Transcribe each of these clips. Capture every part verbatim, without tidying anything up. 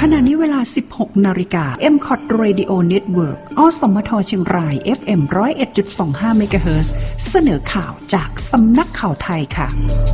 ณะนี้เวลา สิบหกนาฬิกา เอ็ม ซี โอ ที Radio Network อสมทเชียงราย เอฟ เอ็ม หนึ่งศูนย์เอ็ดจุดสองห้า เมกะเฮิรตซ์เสนอข่าวจากสำนักข่าวไทยค่ะ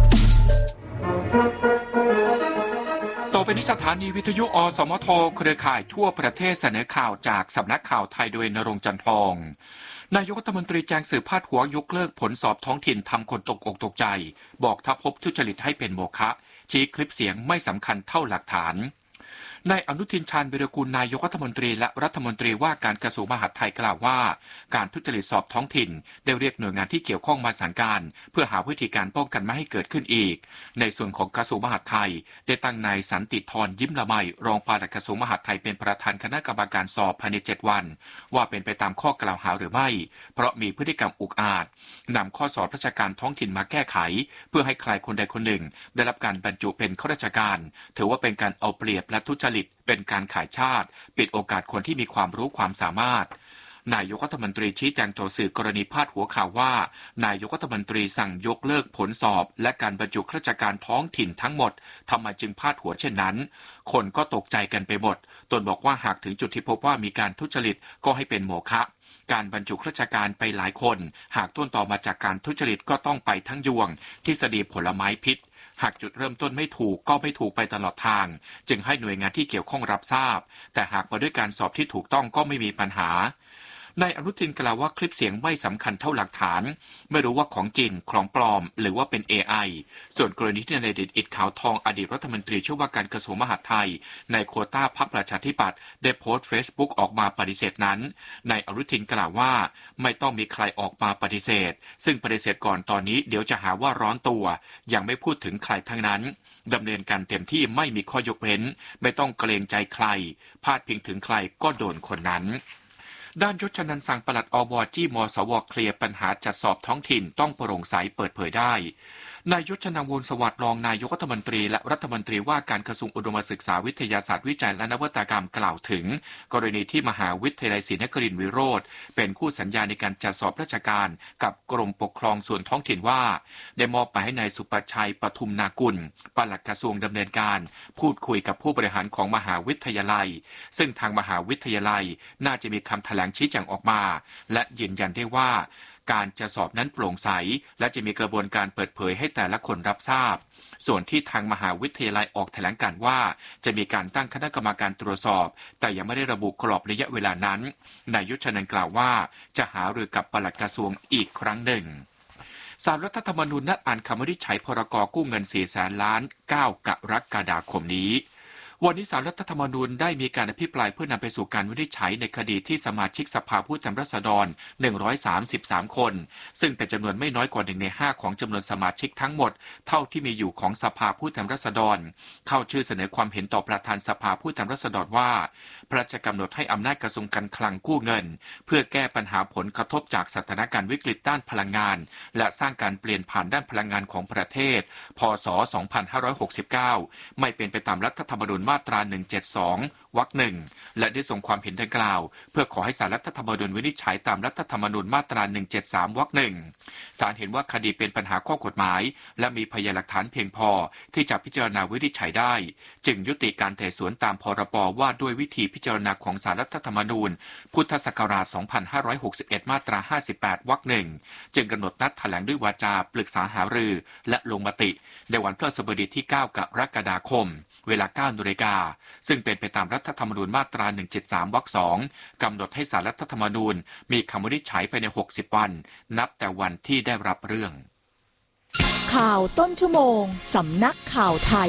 ต่อไปนี้สถานีวิทยุอสมทเครือข่ายทั่วประเทศเสนอข่าวจากสำนักข่าวไทยโดยณรงค์ จันทองนายกรัฐมนตรีแจ้งสื่อพาดหัวยกเลิกผลสอบท้องถิ่นทำคนตกอกตกใจบอกถ้าพบทุจริตให้เป็นโมฆะชี้คลิปเสียงไม่สำคัญเท่าหลักฐานนายอนุทินชาญวิรากูลนายกรัฐมนตรีและรัฐมนตรีว่าการกระทรวงมหาดไทยกล่าวว่าการทุจริตสอบท้องถิ่นได้เรียกหน่วยงานที่เกี่ยวข้องมาสั่งการเพื่อหาวิธีการป้องกันไม่ให้เกิดขึ้นอีกในส่วนของกระทรวงมหาดไทยได้ตั้งนายสันติธรยิ้มละไมรองปลัดกระทรวงมหาดไทยเป็นประธานคณะกรรมการสอบภายในเจ็ดวันว่าเป็นไปตามข้อกล่าวหาหรือไม่เพราะมีพฤติกรรมอุกอาจนำข้อสอบราชการท้องถิ่นมาแก้ไขเพื่อให้ใครคนใดคนหนึ่งได้รับการบรรจุเป็นข้าราชการถือว่าเป็นการเอาเปรียบและทุจริตเป็นการขายชาติปิดโอกาสคนที่มีความรู้ความสามารถนายกรัฐมนตรีชี้แจงต่อสื่อกรณีพาดหัวข่าวว่านายกรัฐมนตรีสั่งยกเลิกผลสอบและการบรรจุข้าราชการท้องถิ่นทั้งหมดทำไมจึงพาดหัวเช่นนั้นคนก็ตกใจกันไปหมดตนบอกว่าหากถึงจุดที่พบว่ามีการทุจริตก็ให้เป็นโมฆะการบรรจุข้าราชการไปหลายคนหากต้นตอมาจากการทุจริตก็ต้องไปทั้งยวงทฤษฎีผลไม้พิษหากจุดเริ่มต้นไม่ถูกก็ไม่ถูกไปตลอดทางจึงให้หน่วยงานที่เกี่ยวข้องรับทราบแต่หากมาด้วยการสอบที่ถูกต้องก็ไม่มีปัญหานายอนุทินกล่าวว่าคลิปเสียงไม่สำคัญเท่าหลักฐานไม่รู้ว่าของจริงของปลอมหรือว่าเป็น เอ ไอ ส่วนกรณีที่นายเดชอิทธิ์ขาวทองอดีตรัฐมนตรีช่วยว่าการกระทรวงมหาดไทยในโควต้าพรรคประชาธิปัตย์ได้โพสต์ Facebook ออกมาปฏิเสธนั้นนายอนุทินกล่าวว่าไม่ต้องมีใครออกมาปฏิเสธซึ่งปฏิเสธก่อนตอนนี้เดี๋ยวจะหาว่าร้อนตัวยังไม่พูดถึงใครทั้งนั้นดำเนินการเต็มที่ไม่มีข้อยกเว้นไม่ต้องเกรงใจใครพาดพิงถึงใครก็โดนคนนั้นด้านยศชนันท์สั่งปลัดอบจี้มสวเคลียร์ปัญหาจัดสอบท้องถิ่นต้องโปร่งใสเปิดเผยได้นายยศชนันท์ วงศ์สวัสดิ์รองนายกรัฐมนตรีและรัฐมนตรีว่าการกระทรวงอุดมศึกษาวิทยาศาสตร์วิจัยและนวัตกรรมกล่าวถึงกรณีที่มหาวิทยาลัยศรีนครินทรวิโรธเป็นคู่สัญญาในการจัดสอบราชการกับกรมปกครองส่วนท้องถิ่นว่าได้มอบหมายให้นายสุประชัยปทุมนากุลปลัดกระทรวงดำเนินการพูดคุยกับผู้บริหารของมหาวิทยาลัยซึ่งทางมหาวิทยาลัยน่าจะมีคำแถลงชี้แจงออกมาและยืนยันได้ว่าการจะสอบนั้นโปร่งใสและจะมีกระบวนการเปิดเผยให้แต่ละคนรับทราบส่วนที่ทางมหาวิทยาลัยออกแถลงการว่าจะมีการตั้งคณะกรรมการตรวจสอบแต่ยังไม่ได้ระบุกรอบระยะเวลานั้นนายยศชนันท์กล่าวว่าจะหารือกับปลัดกระทรวงอีกครั้งหนึ่งศาลรัฐธรรมนูญนัดอ่านคำวินิจฉัยพรกกู้เงินสี่แสนล้านเก้ากรกฎาคมนี้วันนี้ศาลรัฐธรรมนูญได้มีการอภิปรายเพื่อนำไปสู่การวินิจฉัยในคดีที่สมาชิกสภาผู้แทนราษฎรหนึ่งร้อยสามสิบสามคนซึ่งเป็นจำนวนไม่น้อยกว่าหนึ่งในห้าของจำนวนสมาชิกทั้งหมดเท่าที่มีอยู่ของสภาผู้แทนราษฎรเข้าชื่อเสนอความเห็นต่อประธานสภาผู้แทนราษฎรว่าพระราชกำหนดให้อำนาจกระทรวงการคลังกู้เงินเพื่อแก้ปัญหาผลกระทบจากสถานการณ์วิกฤตด้านพลังงานและสร้างการเปลี่ยนผ่านด้านพลังงานของประเทศพ.ศ. สองพันห้าร้อยหกสิบเก้าไม่เป็นไปตามรัฐธรรมนูญมาตราหนึ่งเจ็ดสองวรรคหนึ่งและได้ส่งความเห็นดังกล่าวเพื่อขอให้ศาลรัฐธรรมนูญวินิจฉัยตามรัฐธรรมนูญมาตราหนึ่งเจ็ดสามวรรคหนึ่งศาลเห็นว่าคดีเป็นปัญหาข้อกฎหมายและมีพยานหลักฐานเพียงพอที่จะพิจารณาวินิจฉัยได้จึงยุติการไต่สวนตามพรบว่าด้วยวิธีพิจารณาของศาลรัฐธรรมนูญพุทธศักราชสองพันห้าร้อยหกสิบเอ็ดมาตราห้าสิบแปดวรรคหนึ่งจึงกำหนดนัดแถลงด้วยวาจาปรึกษาหารือและลงมติในวันพฤหัสบดีที่เก้ากรกฎาคมเวลา เก้านาฬิกาซึ่งเป็นไปตามรัฐธรรมนูญมาตราหนึ่งเจ็ดสามวรรคสองกำหนดให้ศาลรัฐธรรมนูญมีคำวินิจฉัยภายในหกสิบวันนับแต่วันที่ได้รับเรื่องข่าวต้นชั่วโมงสำนักข่าวไทย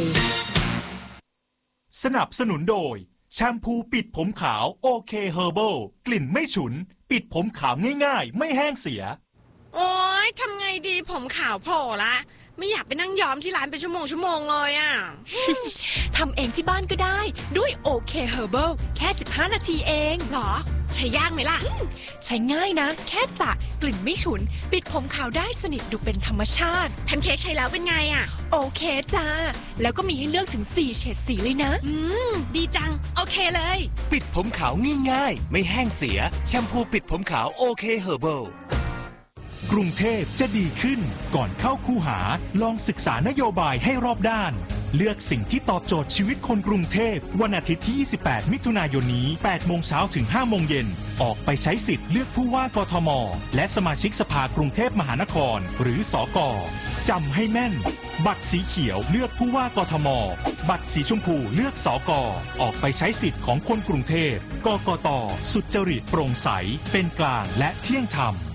สนับสนุนโดยแชมพูปิดผมขาวโอเคเฮอร์เบิลกลิ่นไม่ฉุนปิดผมขาวง่ายๆไม่แห้งเสียโอ๊ยทำไงดีผมขาวโผล่ละไม่อยากไปนั่งย้อมที่ร้านเป็นชั่วโมงชั่วโมงเลยอ่ะทำเองที่บ้านก็ได้ด้วยโอเคเฮอร์เบิลแค่สิบห้านาทีเองหรอใช้ยากไหมล่ะใช้ง่ายนะแค่สระกลิ่นไม่ฉุนปิดผมขาวได้สนิทดูเป็นธรรมชาติแพนเค้กใช้แล้วเป็นไงอ่ะโอเคจ้าแล้วก็มีให้เลือกถึงสี่เฉดสีเลยนะอืมดีจังโอเคเลยปิดผมขาวง่ายๆไม่แห้งเสียแชมพูปิดผมขาวโอเคเฮอร์เบิลกรุงเทพจะดีขึ้นก่อนเข้าคูหาลองศึกษานโยบายให้รอบด้านเลือกสิ่งที่ตอบโจทย์ชีวิตคนกรุงเทพวันอาทิตย์ที่ ยี่สิบแปด มิถุนายนนี้ แปดโมงเช้าถึง ห้าโมงเย็นออกไปใช้สิทธิ์เลือกผู้ว่ากทมและสมาชิกสภากรุงเทพมหานครหรือสก.จำให้แม่นบัตรสีเขียวเลือกผู้ว่ากทมบัตรสีชมพูเลือกสก.ออกไปใช้สิทธิ์ของคนกรุงเทพกกต.สุจริตโปร่งใสเป็นกลางและเที่ยงธรรม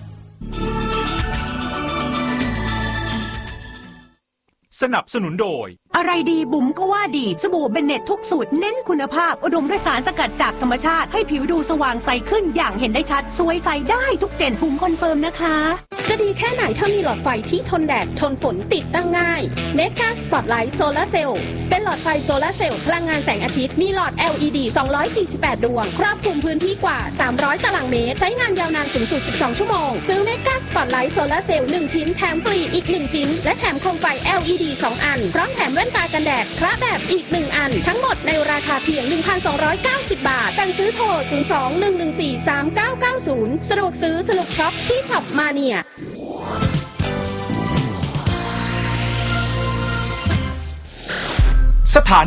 สนับสนุนโดยอะไรดีบุ๋มก็ว่าดีสบู่เบนเน็ตทุกสูตรเน้นคุณภาพอุดมด้วยสารสกัดจากธรรมชาติให้ผิวดูสว่างใสขึ้นอย่างเห็นได้ชัดสวยใสได้ทุกเจนบุ๋มคอนเฟิร์มนะคะจะดีแค่ไหนถ้ามีหลอดไฟที่ทนแดดทนฝนติดตั้งง่ายเมกาสปอตไลท์โซลาร์เซลล์เป็นหลอดไฟโซลาร์เซลล์พลังงานแสงอาทิตย์มีหลอด แอล อี ดี สองร้อยสี่สิบแปดดวงครอบคลุมพื้นที่กว่าสามร้อยตารางเมตรใช้งานยาวนานสูงสุดสิบสองชั่วโมงซื้อเมกาสปอตไลท์โซลาร์เซลล์หนึ่งชิ้นแถมฟรีอีกหนึ่งชิ้นและแถมโคมไฟ แอล อี ดี สองอันพร้อมแถมแว่นตากันแดดคละแบบอีกหนึ่งอันทั้งหมดในราคาเพียง หนึ่งพันสองร้อยเก้าสิบ บาทสั่งซื้อโทรศูนย์ สอง หนึ่ง หนึ่ง สี่ สาม เก้า เก้า ศูนย์สะดวกซื้อสนุกช็อปที่ช็อปมาเนียสถา